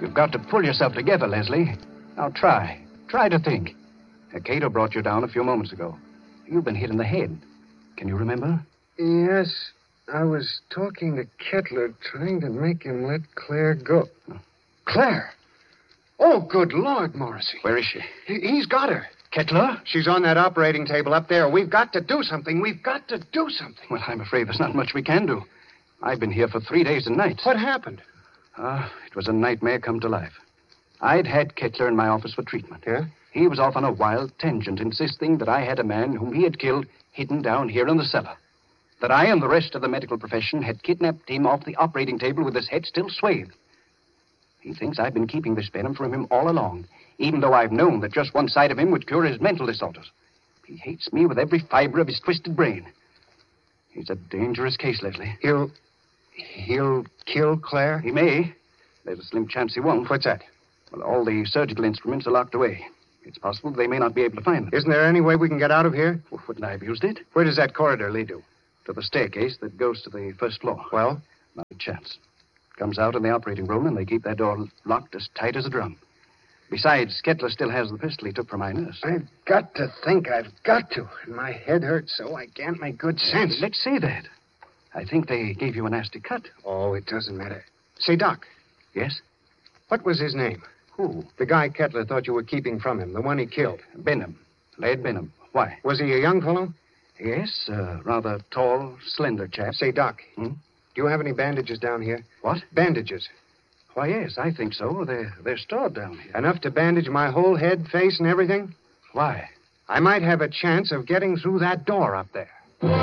You've got to pull yourself together, Leslie. Now try. Try to think. Cato brought you down a few moments ago. You've been hit in the head. Can you remember? Yes. I was talking to Kettler, trying to make him let Claire go. Claire? Oh, good Lord, Morrissey. Where is she? He's got her. Kettler? She's on that operating table up there. We've got to do something. We've got to do something. Well, I'm afraid there's not much we can do. I've been here for 3 days and nights. What happened? It was a nightmare come to life. I'd had Kettler in my office for treatment. Yeah? He was off on a wild tangent, insisting that I had a man whom he had killed hidden down here in the cellar. That I and the rest of the medical profession had kidnapped him off the operating table with his head still swathed. He thinks I've been keeping this venom from him all along, even though I've known that just one side of him would cure his mental disorders. He hates me with every fiber of his twisted brain. He's a dangerous case, Leslie. He'll kill Claire? He may. There's a slim chance he won't. What's that? Well, all the surgical instruments are locked away. It's possible they may not be able to find them. Isn't there any way we can get out of here? Well, wouldn't I have used it? Where does that corridor lead to? To the staircase that goes to the first floor. Well? Not a chance. Comes out in the operating room, and they keep that door locked as tight as a drum. Besides, Kettler still has the pistol he took from my nurse. I've got to think. I've got to. And my head hurts so I can't make good sense. Let's say that. I think they gave you a nasty cut. Oh, it doesn't matter. Say, Doc. Yes? What was his name? Who? The guy Kettler thought you were keeping from him, the one he killed. Benham. Laird Benham. Why? Was he a young fellow? Yes, rather tall, slender chap. Say, Doc. Hmm? Do you have any bandages down here? What? Bandages. Why, yes, I think so. They're stored down here. Enough to bandage my whole head, face, and everything? Why? I might have a chance of getting through that door up there.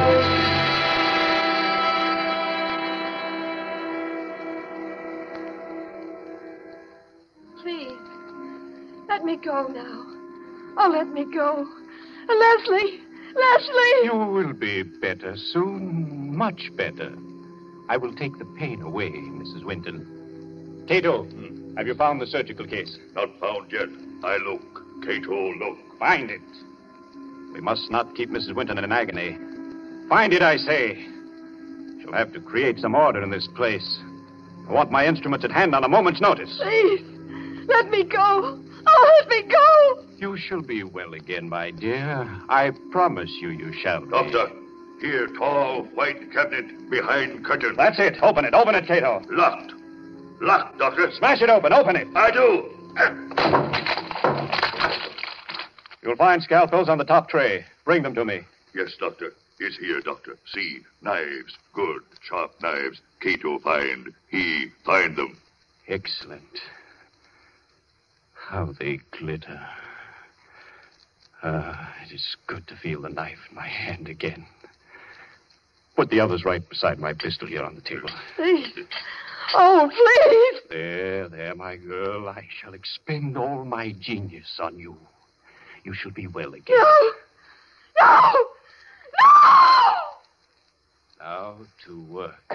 Please, let me go now. Oh, let me go. Leslie! Leslie! You will be better soon, much better. I will take the pain away, Mrs. Winton. Cato, have you found the surgical case? Not found yet. I look. Cato, look. Find it. We must not keep Mrs. Winton in agony. Find it, I say. She'll have to create some order in this place. I want my instruments at hand on a moment's notice. Please, let me go. Oh, let me go. You shall be well again, my dear. I promise you shall be. Doctor, here, tall, white cabinet behind curtain. That's it. Open it, Cato. Locked. Locked, Doctor. Smash it open. Open it. I do. You'll find scalpels on the top tray. Bring them to me. Yes, Doctor. It's here, Doctor. See, knives. Good, sharp knives. Cato find. He find them. Excellent. How they glitter. It is good to feel the knife in my hand again. Put the others right beside my pistol here on the table. Please. Oh, please. There, my girl. I shall expend all my genius on you. You shall be well again. No! Now to work.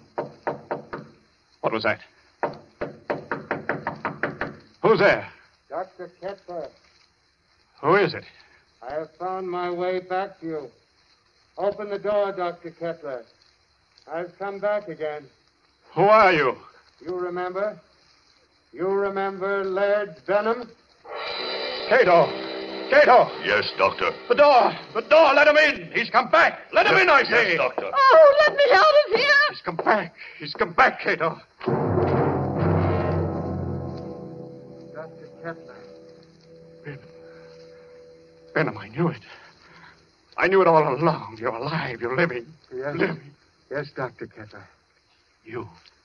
What was that? Who's there? Dr. Kettler, Who is it? I have found my way back to you. Open the door, Dr. Kettler. I've come back again. Who are you? You remember? You remember Laird Benham? Cato! Yes, Doctor. The door! Let him in! He's come back! Let him in, I say! Yes, Doctor. Oh, let me out of here. He's come back, Cato. Dr. Kettler. Benham, I knew it. I knew it all along. You're alive. You're living. Yes. Living. Yes, Dr. Kettler. You.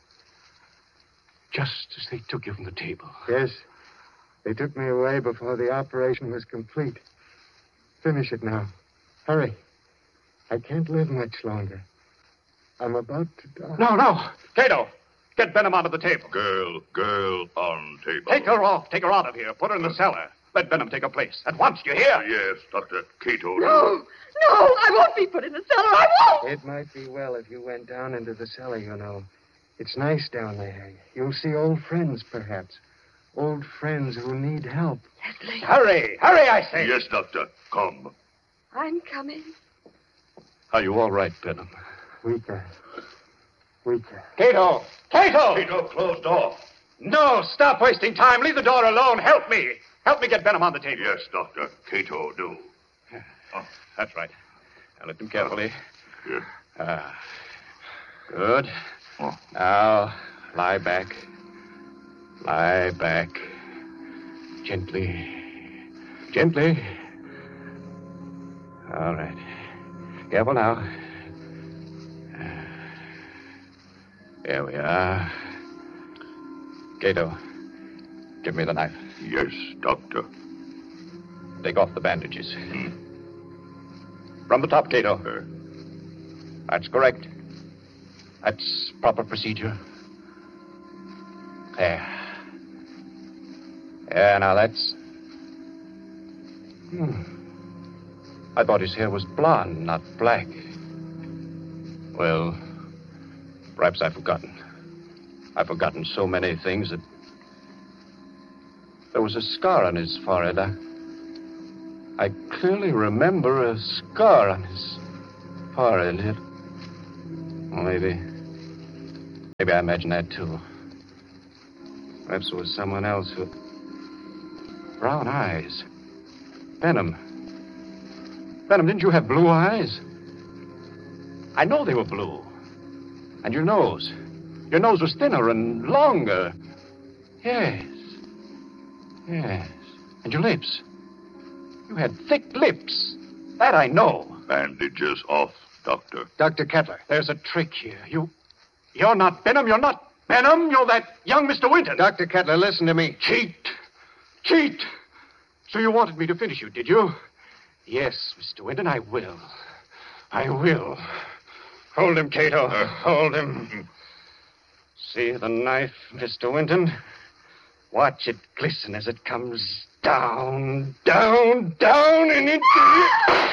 Just as they took you from the table. Yes. They took me away before the operation was complete. Finish it now. Hurry. I can't live much longer. I'm about to die. No. Cato, get Benham out of the table. Girl on table. Take her off. Take her out of here. Put her in the cellar. Let Benham take her place. At once, you hear? Yes, Doctor. Cato. No, I won't be put in the cellar. I won't. It might be well if you went down into the cellar, you know. It's nice down there. You'll see old friends, perhaps. Old friends who need help. Leslie. Hurry, I say. Yes, Doctor. Come. I'm coming. Are you all right, Benham? Weaker. Cato! Cato, closed off. No, stop wasting time. Leave the door alone. Help me. Help me get Benham on the table. Yes, Doctor. Cato, do. Oh, that's right. Now lift him carefully. Yes. Good. Oh. Now, lie back. Lie back. Gently. Gently. All right. Careful now. Here we are. Cato, give me the knife. Yes, Doctor. Take off the bandages. From the top, Cato. That's correct. That's proper procedure. There. Yeah, now that's... I thought his hair was blonde, not black. Well, perhaps I've forgotten. I've forgotten so many things that... There was a scar on his forehead. I clearly remember a scar on his forehead. Well, maybe I imagined that, too. Perhaps it was someone else who... Brown eyes. Benham. Benham, didn't you have blue eyes? I know they were blue. And your nose. Your nose was thinner and longer. Yes. Yes. And your lips. You had thick lips. That I know. Bandages off, Doctor. Dr. Kettler. There's a trick here. You're not Benham. You're not Benham. You're that young Mr. Winton. Dr. Kettler, listen to me. Cheat. Cheat. So you wanted me to finish you, did you? Yes, Mr. Winton, I will. I will. Hold him, Cato. Hold him. See the knife, Mr. Winton? Watch it glisten as it comes down, down, down, and into...